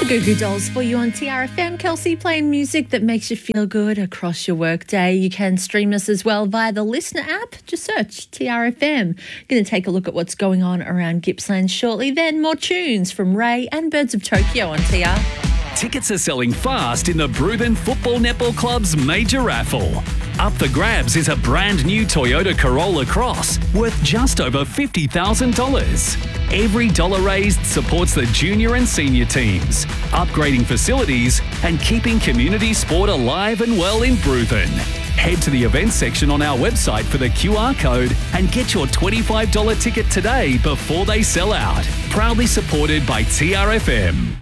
Goo Goo Dolls for you on TRFM. Kelsey playing music that makes you feel good across your workday. You can stream us as well via the Listener app. Just search TRFM. Going to take a look at what's going on around Gippsland shortly. Then more tunes from Ray and Birds of Tokyo on TR. Tickets are selling fast in the Bruthen Football Netball Club's major raffle. Up for grabs is a brand new Toyota Corolla Cross worth just over $50,000. Every dollar raised supports the junior and senior teams, upgrading facilities and keeping community sport alive and well in Bruthen. Head to the events section on our website for the QR code and get your $25 ticket today before they sell out. Proudly supported by TRFM.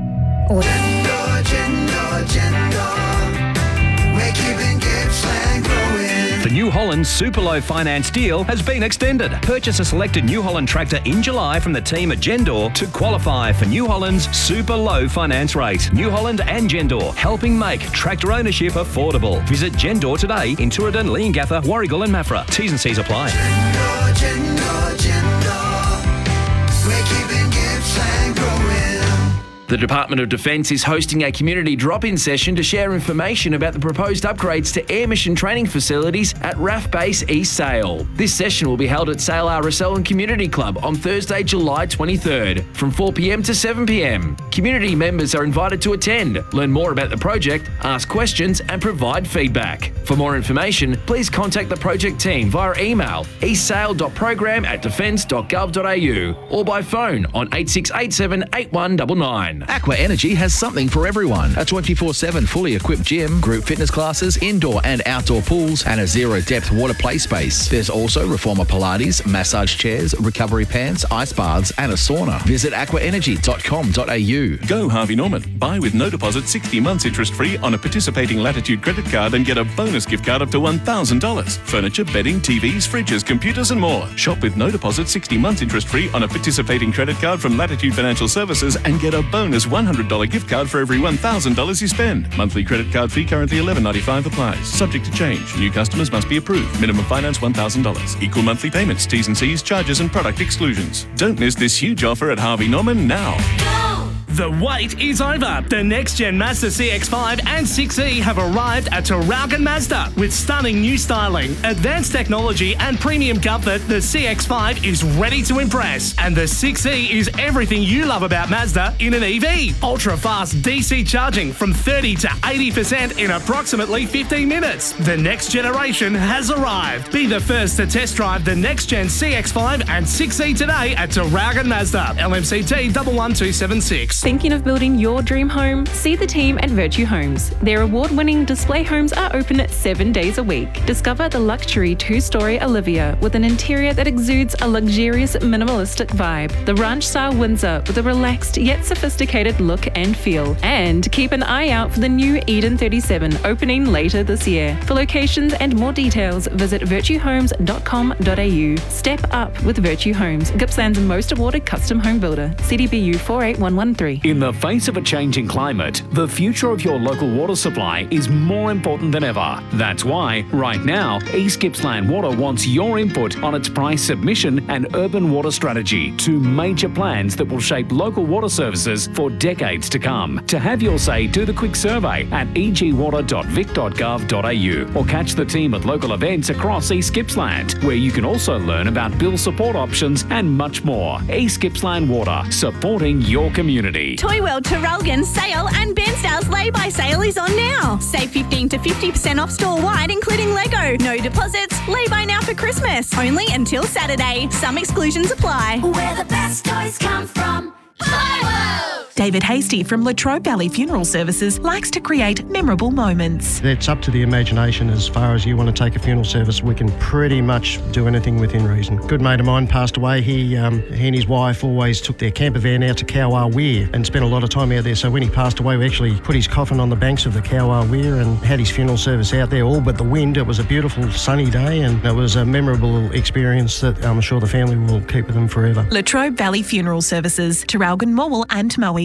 We're keeping Gippsland growing. The New Holland Super Low finance deal has been extended. Purchase a selected New Holland tractor in July from the team at Gendor to qualify for New Holland's Super Low finance rate. New Holland and Gendor, helping make tractor ownership affordable. Visit Gendor today in Tooradin, Leongatha, Warragul and Maffra. T's and C's apply. Gendor. We're keeping Gippsland growing. The Department of Defence is hosting a community drop-in session to share information about the proposed upgrades to air mission training facilities at RAF Base East Sale. This session will be held at Sale RSL and Community Club on Thursday, July 23rd from 4 p.m. to 7 p.m. Community members are invited to attend, learn more about the project, ask questions and provide feedback. For more information, please contact the project team via email eastsale.program@defence.gov.au or by phone on 8687 8199. Aqua Energy has something for everyone. A 24/7 fully equipped gym, group fitness classes, indoor and outdoor pools, and a zero-depth water play space. There's also reformer Pilates, massage chairs, recovery pants, ice baths, and a sauna. Visit aquaenergy.com.au. Go Harvey Norman. Buy with no deposit 60 months interest-free on a participating Latitude credit card and get a bonus gift card up to $1,000. Furniture, bedding, TVs, fridges, computers, and more. Shop with no deposit 60 months interest-free on a participating credit card from Latitude Financial Services and get a bonus $100 gift card for every $1,000 you spend. Monthly credit card fee currently $11.95 applies. Subject to change. New customers must be approved. Minimum finance $1,000. Equal monthly payments. T's and C's, charges and product exclusions. Don't miss this huge offer at Harvey Norman now. The wait is over. The next-gen Mazda CX-5 and 6E have arrived at Traralgon Mazda. With stunning new styling, advanced technology and premium comfort, the CX-5 is ready to impress. And the 6E is everything you love about Mazda in an EV. Ultra-fast DC charging from 30 to 80% in approximately 15 minutes. The next generation has arrived. Be the first to test drive the next-gen CX-5 and 6E today at Traralgon Mazda. LMCT 11276. Thinking of building your dream home? See the team at Virtue Homes. Their award-winning display homes are open 7 days a week. Discover the luxury 2-story Olivia with an interior that exudes a luxurious minimalistic vibe. The ranch-style Windsor with a relaxed yet sophisticated look and feel. And keep an eye out for the new Eden 37 opening later this year. For locations and more details, visit virtuehomes.com.au. Step up with Virtue Homes, Gippsland's most awarded custom home builder. CDBU 48113. In the face of a changing climate, the future of your local water supply is more important than ever. That's why, right now, East Gippsland Water wants your input on its price submission and urban water strategy, 2 major plans that will shape local water services for decades to come. To have your say, do the quick survey at egwater.vic.gov.au or catch the team at local events across East Gippsland, where you can also learn about bill support options and much more. East Gippsland Water, supporting your community. Toy World Traralgon sale and Bairnsdale's lay-by sale is on now. Save 15 to 50% off store-wide, including Lego. No deposits, lay-by now for Christmas. Only until Saturday. Some exclusions apply. Where the best toys come from. Toy World! David Hasty from Latrobe Valley Funeral Services likes to create memorable moments. It's up to the imagination as far as you want to take a funeral service. We can pretty much do anything within reason. A good mate of mine passed away. He and his wife always took their camper van out to Kowar Weir and spent a lot of time out there. So when he passed away, we actually put his coffin on the banks of the Kowar Weir and had his funeral service out there, all but the wind. It was a beautiful sunny day and it was a memorable experience that I'm sure the family will keep with them forever. Latrobe Valley Funeral Services, Traralgon, Morwell and Moe.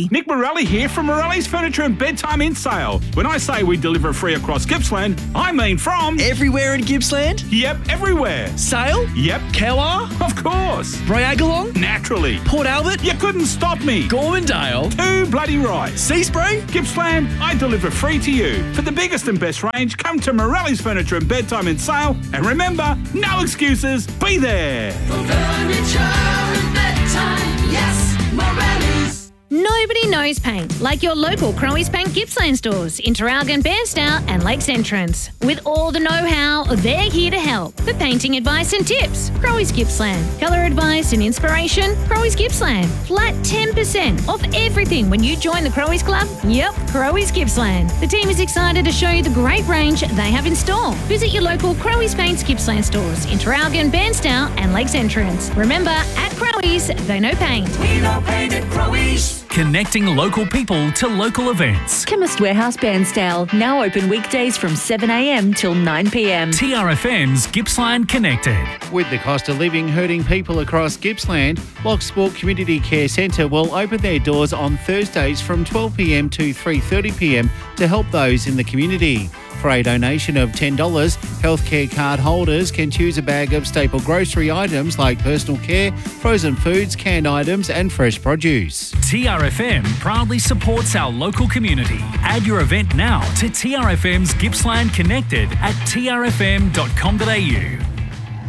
Nick Morelli here from Morelli's Furniture and Bedtime in Sale. When I say we deliver free across Gippsland, I mean from... Everywhere in Gippsland? Yep, everywhere. Sale? Yep. Cowar? Of course. Brayagalong? Naturally. Port Albert? You couldn't stop me. Gormandale? Too bloody right. Sea Spray? Gippsland, I deliver free to you. For the biggest and best range, come to Morelli's Furniture and Bedtime in Sale. And remember, no excuses, be there. For furniture and bedtime, yes, Morelli's. Nobody knows paint like your local Crowy's Paint Gippsland stores in Traralgon, Bairstow and Lakes Entrance. With all the know-how, they're here to help. For painting advice and tips, Crowy's Gippsland. Colour advice and inspiration, Crowy's Gippsland. Flat 10% off everything when you join the Crowy's Club. Yep, Crowy's Gippsland. The team is excited to show you the great range they have in store. Visit your local Crowy's Paints Gippsland stores in Traralgon, Bairstow and Lakes Entrance. Remember, at Crowy's, they know paint. We know paint at Crowy's. Connecting local people to local events. Chemist Warehouse Bairnsdale, now open weekdays from 7 a.m. till 9 p.m. TRFM's Gippsland Connected. With the cost of living hurting people across Gippsland, Locksport Community Care Centre will open their doors on Thursdays from 12 p.m. to 3:30 p.m. to help those in the community. For a donation of $10, healthcare card holders can choose a bag of staple grocery items like personal care, frozen foods, canned items and fresh produce. TRFM proudly supports our local community. Add your event now to TRFM's Gippsland Connected at trfm.com.au.